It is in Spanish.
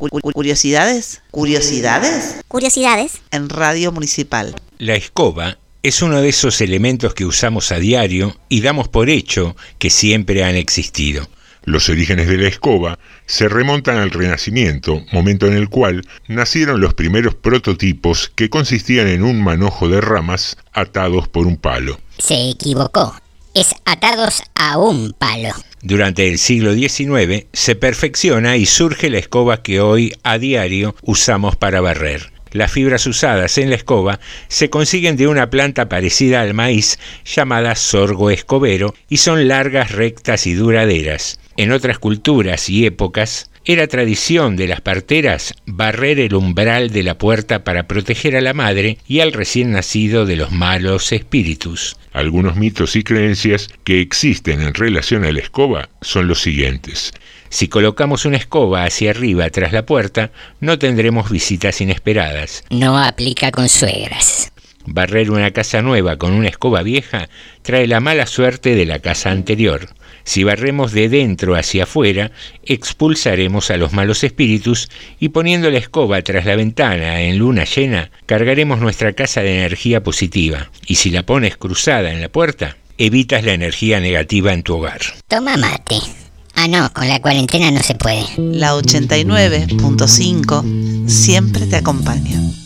Curiosidades. Curiosidades En Radio Municipal. La escoba es uno de esos elementos que usamos a diario y damos por hecho que siempre han existido. Los orígenes de la escoba se remontan al Renacimiento, momento en el cual nacieron los primeros prototipos que consistían en un manojo de ramas atados por un palo. Se equivocó. Es atados a un palo. Durante el siglo XIX se perfecciona y surge la escoba que hoy a diario usamos para barrer. Las fibras usadas en la escoba se consiguen de una planta parecida al maíz llamada sorgo escobero y son largas, rectas y duraderas. En otras culturas y épocas era tradición de las parteras barrer el umbral de la puerta para proteger a la madre y al recién nacido de los malos espíritus. Algunos mitos y creencias que existen en relación a la escoba son los siguientes. Si colocamos una escoba hacia arriba tras la puerta, no tendremos visitas inesperadas. No aplica con suegras. Barrer una casa nueva con una escoba vieja trae la mala suerte de la casa anterior. Si barremos de dentro hacia afuera, expulsaremos a los malos espíritus y poniendo la escoba tras la ventana en luna llena, cargaremos nuestra casa de energía positiva. Y si la pones cruzada en la puerta, evitas la energía negativa en tu hogar. Toma mate. Ah, no, con la cuarentena no se puede. La 89.5 siempre te acompaña.